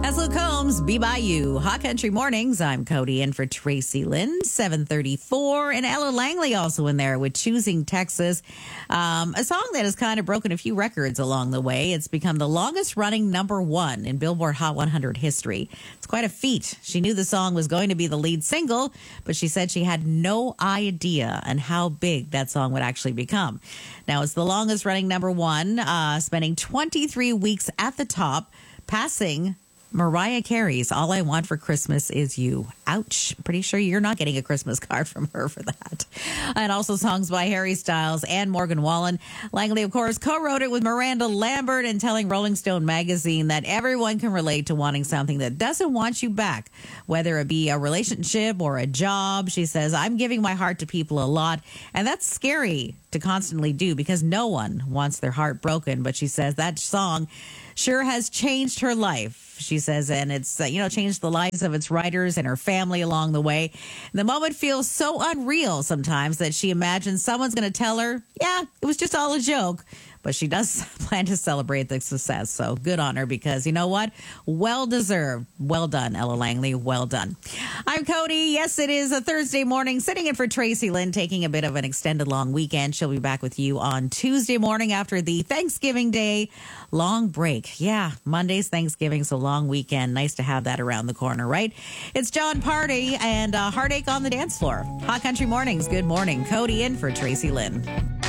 That's Luke Combs, Be By You. Hot Country Mornings. I'm Cody in for Tracy Lynn, 734. And Ella Langley also in there with Choosing Texas. A song that has kind of broken a few records along the way. It's become the longest running #1 in Billboard Hot 100 history. It's quite a feat. She knew the song was going to be the lead single, but she said she had no idea on how big that song would actually become. Now, it's the longest running #1, spending 23 weeks at the top, passing Mariah Carey's All I Want for Christmas Is You. Ouch. Pretty sure you're not getting a Christmas card from her for that. And also songs by Harry Styles and Morgan Wallen. Langley, of course, co-wrote it with Miranda Lambert and telling Rolling Stone magazine that everyone can relate to wanting something that doesn't want you back, whether it be a relationship or a job. She says, I'm giving my heart to people a lot, and that's scary to constantly do because no one wants their heart broken. But she says that song sure has changed her life. She says, and it's, changed the lives of its writers and her family along the way. And the moment feels so unreal sometimes that she imagines someone's going to tell her, yeah, it was just all a joke. But she does plan to celebrate the success. So good on her because you know what? Well deserved. Well done, Ella Langley. Well done. I'm Cody. Yes, it is a Thursday morning. Sitting in for Tracy Lynn, taking a bit of an extended long weekend. She'll be back with you on Tuesday morning after the Thanksgiving Day long break. Yeah, Monday's Thanksgiving, so long weekend. Nice to have that around the corner, right? It's John Party and Heartache on the Dance Floor. Hot Country Mornings. Good morning. Cody in for Tracy Lynn.